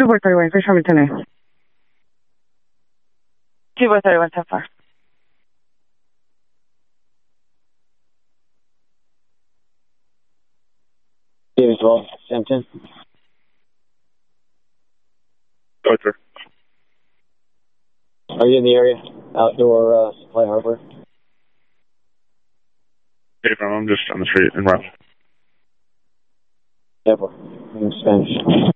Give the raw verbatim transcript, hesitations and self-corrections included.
two four thirty-one, first number ten. two four thirty-one, ten four. Davis twelve, Sam ten. Roger. Are you in the area? Outdoor uh, supply hardware? Hey, I'm just on the street in Rock. Yeah, boy. In Spanish.